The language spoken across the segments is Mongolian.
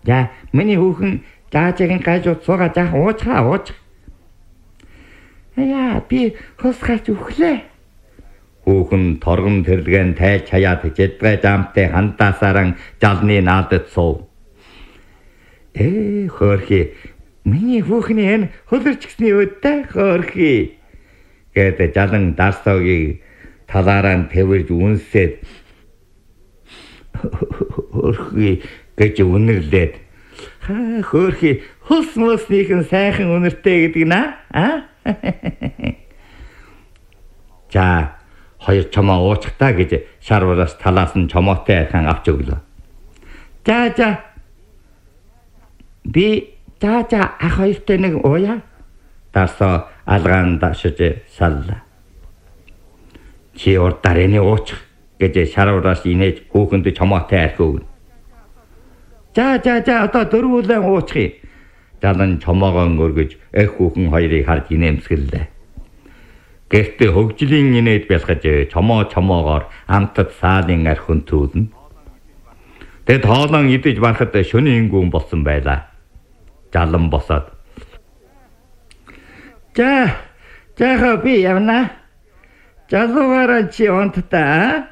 За миний хүүхэн жаажгийн гажууд суугаа заах ууж. Яа би хосгаач өглөө. Хүүхэн торгон тэрлэгэн тайлж хаяад жидгээ жамтай хандаасаран жалны наадад суув. Хөөрхи миний хүүхний энэ хөлөрч гисний өдөө хөөрхи гэдэг жалан дарсоогийг талаараа тэрвэрж үнсээд хөөрхи гэж үнэрлээд хөөрхи хус мөснийхэн сайхан үнэртэй гэдэг наа. За хоёр чамаа уучихтаа гэж шарвараас талаас нь чомоотой айхан авч өглөө. За би ах хоёртой нэг ууя. Дарсоо алгаан дашиж салла. Чи урдаар эний уучих гэж шарвараас инээж хүүхэнд чомоотой айх өгнө. За одоо дөрвөлэн уучихъя. Жалан чомоогоо өргөж эх хүүхэн хоёрыг харж инээмсгэллээ. Гэхдээ хөгжлийн инээд бэлгэж чомоогоор амтад саалын архин түүлнэ. Тэд хоолон идэж барахад шөнийн гүн болсон байлаа. Жалан босоод. За би явна. Жалуугаараа чи онттаа.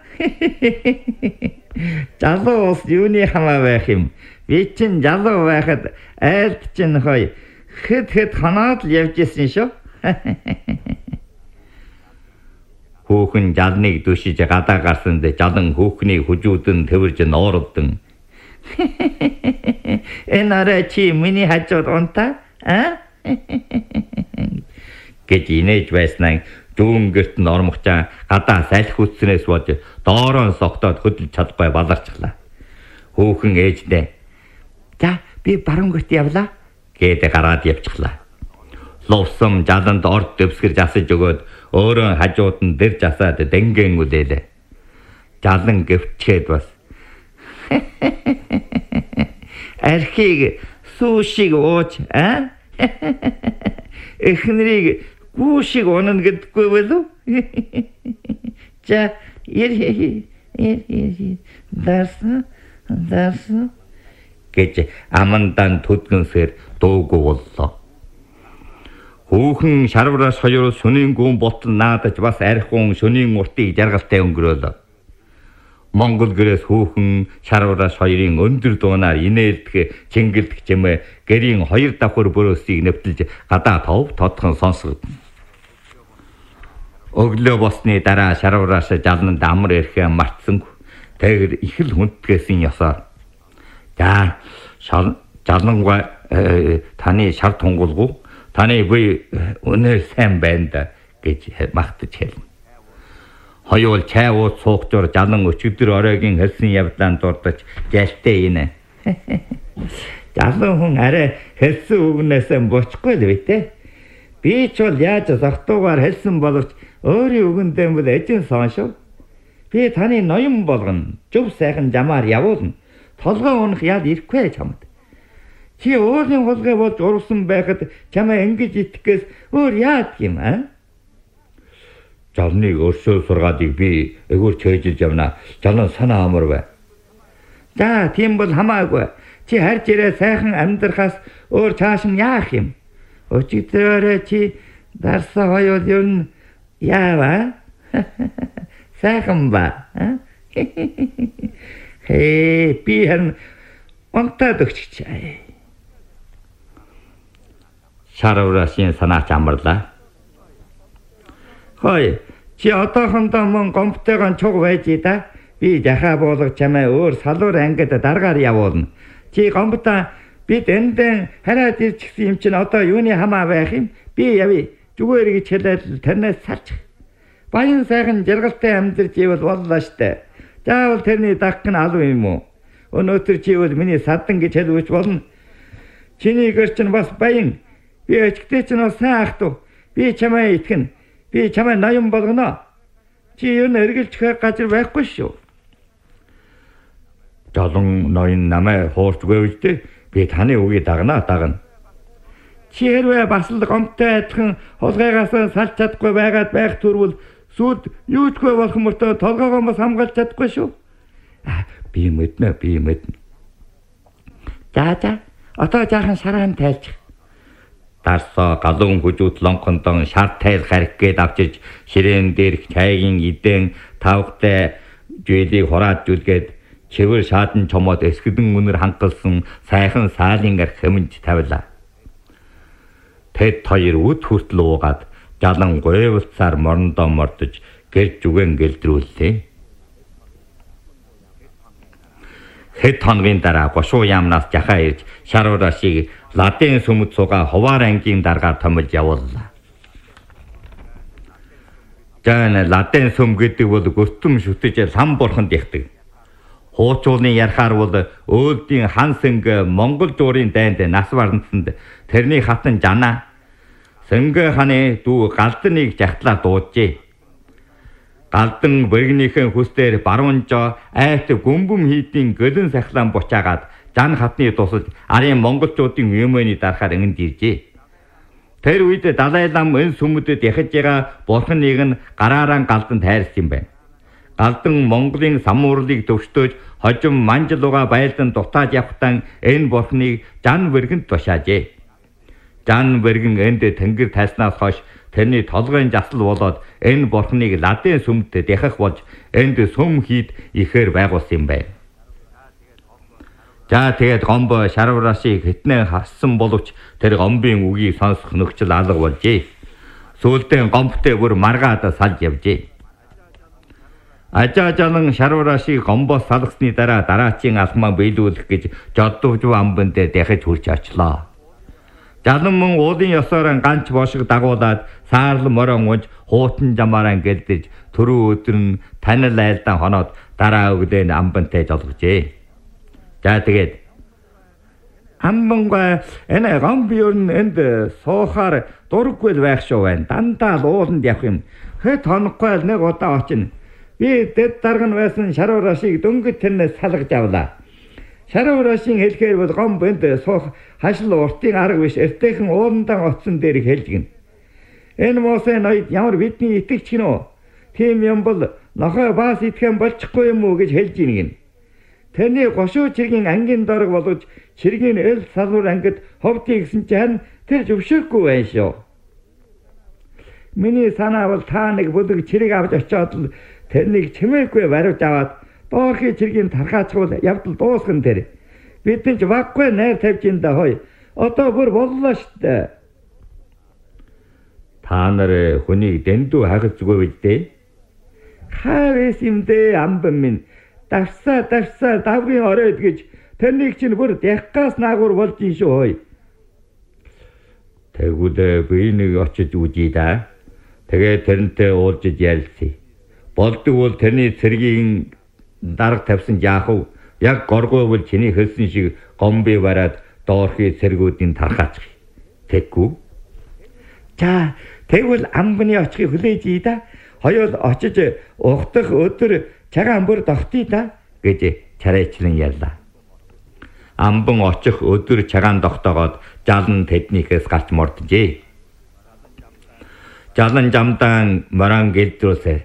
Жалуу ус юуны хамаа байх юм. Би чин жалуу байхад айлт чин хой хэд ханаад л явж исэн шүү. Хүүхэн жалныг дүшиж гадаа гарсанд жалан хүүхний хүжүүдэн тэрвэрж нооролдон. Энэ арай чи миний хажууд унтаа? Гэж инээж байснаа дүүн гэрт нь ормогчаа гадаа салхи үтснээс болж доороо согтоод хөдөлж чадахгүй баларчлаа. Хүүхэн ээждээ. За би баруун гэрт явлаа гэдэг гараад явчихлаа. Лувсам жаланд орд дэвсгэр засаж өгөөд өөрөө хажууд нь дэр засаад дэнгэн үлээлээ. Жалан гэвчээд бас архийг суушиг ууж эхнэрийг гүүшиг унана гэдэггүй болов? За дарсан гэж амандан төдгөнсээр дуугүй боллоо. Хүүхэн шарвараас хоёр шөнийн гүн ботон наадаж бас архиун шөнийн уртыг жаргалтай өнгөрөөлөө. Монгол гэрээс хүүхэн шарвараас хоёрын өндөр дуунаар инээлдэх чингэлдэх чимээ гэрийн хоёр давхар бөрөөсийг нэвтэлж гадаа тодхон сонсгодно. Өглөө босны дараа шарвараас жалнанд амар ирэхээ мартсангүй. Тэгэр их л хүндгээсэн ёсоор. За жалангуй таны шар тунгуулгүй. Таны бие өнөр сайн байна да гэж магтаж хэлнэ. Хоёул чай ууж суухчор жалан өчигдөр оройгийн хэлсэн явдлаанд дурдаж жалтай инэ. Жалан хүн арай хэлсэн үгнээс бочихгүй л битээ. Би ч бол яаж зогтуугаар хэлсэн боловч өөрийн үгэндээ бол эзэн соншов. Би таны ноён болгоно. Зөв сайхан жамаар явуулна. Толгой унах яд ирэхгүй чамд. Чи өөрийн хулгай болж урвсан байхад чамаа ингэж итгэхээс өөр яад юм аа? Жалныг өрсөө сургаадыг би эгүүр чэйжилж явна. Жалан санаа амар бай. За тийм бол хамаагүй. Чи харж ирээ сайхан амьдрахаас өөр цааш нь яах юм? Өчигдөрөө чи дарсаа хоёул юу н яава? Сайхан ба. Би хэн онтаад өгч чаа. Шарврасын санаач амарлаа. Хой, чи одоохондоо мөн гомбтойгоо чуг байж да. Би жахаа буулгах чамаа өөр салуур ангид даргаар явуулна. Чи гомбтаа бид эндэн хараад ирчихсэн юм чинь одоо юуны хамаа байх юм? Би явъя. Зүгээр гэж хэлээд тэрнээс салчих. Баян сайхан жаргалтай амьдарч ивэл боллоо штэ. Заавал тэрний дагх нь алуу юм уу? Өнөөдөр чи бол миний садан гэж хэлвэж болно. Чиний гэр чинь бас баян. Би өчигдээ чинь бас сайн ах トゥ. Би чамаа итгэнэ. Би чамаа ноён болгоно. Чи юу нэргэлж хэр газар байхгүй шүү. Жалан ноён намайг хуурчгүй үстэй. Би таны үгийг дагна. Чи хэрвээ бас л гомтой адилхан хулгайгаас салж чадахгүй байгаад байх төрвөл сүлд юучгүй болох мөртөө толгоогоо бас хамгаалж чадахгүй шүү. Би мэднэ. За. Одоо жаахан шараан тайлчих. Дарсоо галуун хүжүүд лонхондон шар тайл гарих гээд авчирч ширээн дээрх чайгийн идэн тавхтай жүлийг хурааж жүлгээд чивэр шаадан чомоод эсгэдэн үнэр хангалсан сайхан саалын арх хэмж тавилаа. Тэд хоёр үд хүртэл уугаад жалан гойволцаар морондоо мордож гэрж үгэн гэлдрүүллээ. Хэд хоногийн дараа гошуу яамнаас жахаа ирж шарварашиг ладын сүмд суугаа хуваар ангийн даргаар томилж явууллаа. Жан ладын сүм гэдэг бол гөртөм шүтэж лам бурханд ихдэг. Хуучуулны ярахаар бол өөлдийн хан сэнгэ Монгол жуурын дайнд нас барнцанд тэрний хатан жанаа Сэнгэ ханы дүү галданыг жахтлаа дууджээ. Галдан бэргнийхэн хүстээр баруунжоо айт гүмбэм хийдийн гөлөн сахлан бучаагаад жан хатны тусаж арын монголчуудын юмэний дарахаар энд иржээ. Тэр үед Далай лам эн сүмдэд яхаж байгаа бурхныг нь гараараа галданд хайрсан юм байна. Галдан Монголын самуурлыг төвштөөж хожим манжлууга байлдан дутаад явхтан энэ бурхныг жан бэргэнд тушаажээ. Жан бэргэн энд тэнгэр тайснаас хойш тэрний толгойн жасал болоод энэ бурхныг ладын сүмд дэхэх болж энд сүм хийд ихээр байгуулсан юм байна. За тэгээд гомбо шарварашиг хитнээ харсан боловч тэр гомбын үгийг сонсох нөхцөл алга болжээ. Сүүлдээ гомбтой бүр маргаад салж явжээ. Ажаажалан шарварашиг гомбоос салгасны дараачийн алхмаа биелүүлэх гэж жоддовж амбан дээр дахиж хурж очлоо. Жалан мөн уулын ёсоор ганч бошиг дагуулад саарл морон унж хуутан жамаараа гэлдэж түрүү өдөр нь танил айлдан хоноод дараа өглөө амбантай жолгожээ. За тэгээд амбангаа энэ гомбиор нь энд суухаар дурггүй байх шүү байна. Дандаа ууланд явах юм. Хэд хонохгүй нэг удаа очино. Би дэд дарган байсан шарварашиг дөнгөж тэрнээс салгаж авлаа. Шарварашийн хэлэхээр бол гомб энд суух хашил уртын арга биш эртээхэн ууландан оцсон дээр хэлгэн. Энэ мосын ноёд ямар бидний итгэж гинөө. Тийм юм бол нохой баас итгэн болчихгүй юм уу гэж хэлж ийнэгэн. Тэрний гошуу чиргийн ангийн дорог болгож чиргийн эл салвар ангид ховдгийг гисэн чинь тэр зөвшөөрөхгүй байх шүү. Миний санаа бол та нэг бүлэг чирэг авч очиод тэрнийг чимээгүй бариуж аваад доорхи чиргийн тархаачвал явдал дуусган тэр. Бид ч ваггүй найр тавьж ин да хой. Одоо бүр боллоо штэ. Та нар хүнийг дэндүү хагас зүгөө бидээ. Хавэс юм дэ амбан минь. Давсаа давгийн оройд гэж тэрнийг чинь бүр дяггаас наагур болж ин шүү хой. Тэгвэл би нэг очиж үзье да. Тэгээ тэрнтэй уулзаж ярилцъя. Болдог бол тэрний цэргийн дарга тавьсан яахав яг горгойвол чиний хэлсэн шиг гомби бараад доорхи цэргүүдийн тархаачих. Тэггүй. За тэгвэл амбаны очихыг хүлээж ий да. Хоёул очиж ухтах өдөр цагаан бүр тогтъё да гэж чарайчлан ярьлаа. Амбан очих өдөр цагаан тогтоогоод жалан тэднийхээс гарч морджээ. Жалан жамдан моран гэлдрүүлсэ.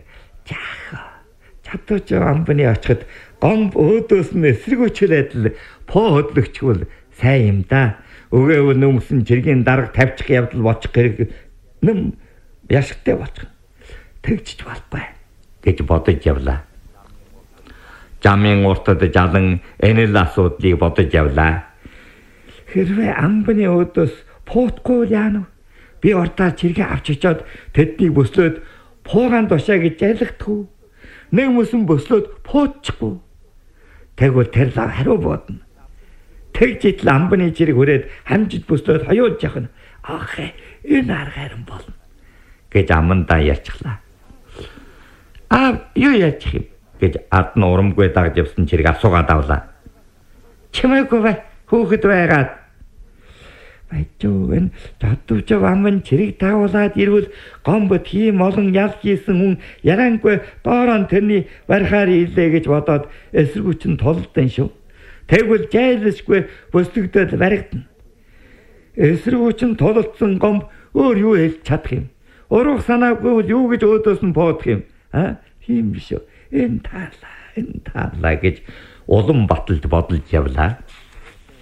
Чадвч амбаны очиход гомб өөдөөс нь эсэргүүчл адил по хөдлөгчвөл сайн юм да. Өгөөв нүмсэн чиргийн дарга тавьчих явдал бочих хэрэг нэм яшигтай болчих. Тэгжиж болбай гэж бодож явлаа. Жамын уртад жалан энэл асуудлыг бодож явлаа. Хэрвээ амбаны өөдөөс пуутгүй яана. Би уртаа чиргээ авч очиод тэднийг бөслөөд пуугаан душаа гэж ялгдах. Нэг мөсөн бөслөөд пуутчихгүй. Тэгвэл тэр лав хариу бодно. Тэгж итл амбаны чирэг хүрээд хамжиж бөслөөд хоёулж явах нь. Ах энэ аргаар юм болно гэж амандаа ярьчихлаа. Юу яачих юм гэж ард нь урамгүй дагж явсан чирэг асуугаад авлаа. Чимээгүй бай хүүхэд байгаад. Баяжгүй жадвч аман чирэг таавуулаад ирвэл гомбо тийм олон ял хийсэн хүн ярангүй доорон тэрний барихаар ийлээ гэж бодоод эсэргүүч нь толдсон шүү. Тэгвэл жайлшгүй бөслөгдөд баригдана. Эсэргүүч нь толдсон гомб өөр юу хэлж чадах юм? Уруух санаагүй бол юу гэж өөдөөс нь боодох юм? Тийм биш үү? Энэ таалаа гэж улам баталж бодолж явлаа.